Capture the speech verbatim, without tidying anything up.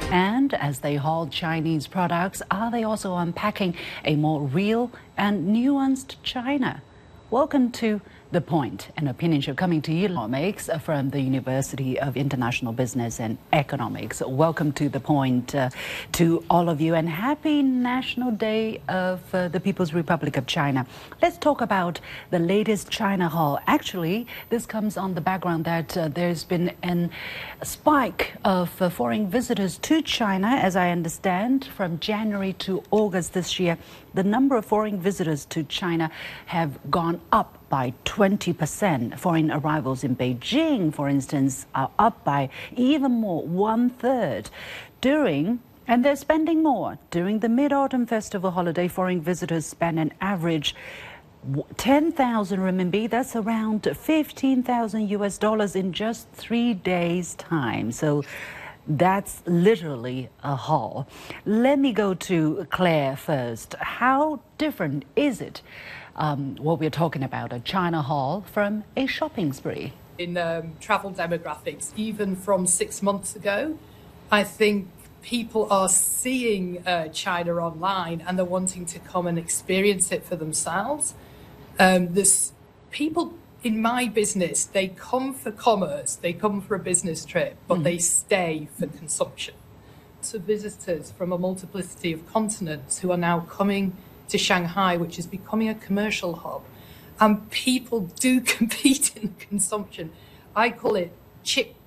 And as they haul Chinese products, are they also unpacking a more real and nuanced China? Welcome to The Point, an opinion show coming to you economics from the University of International Business and Economics. Welcome to The Point uh, to all of you, and happy National Day of uh, the People's Republic of China. Let's talk about the latest China haul. Actually, this comes on the background that uh, there's been an, a spike of uh, foreign visitors to China, as I understand, from January to August this year. The number of foreign visitors to China have gone up by twenty percent. Foreign arrivals in Beijing, for instance, are up by even more, one third. During, and they're spending more. During the Mid-Autumn Festival holiday, foreign visitors spend an average ten thousand renminbi, that's around fifteen thousand U S dollars in just three days' time. So that's literally a haul. Let me go to Claire first. How different is it, um, what we're talking about, a China haul from a shopping spree? In um, travel demographics, even from six months ago, I think people are seeing uh, China online and they're wanting to come and experience it for themselves. Um, this people in my business, they come for commerce, they come for a business trip, but mm. they stay for consumption. So visitors from a multiplicity of continents who are now coming to Shanghai, which is becoming a commercial hub, and people do compete in consumption. I call it chip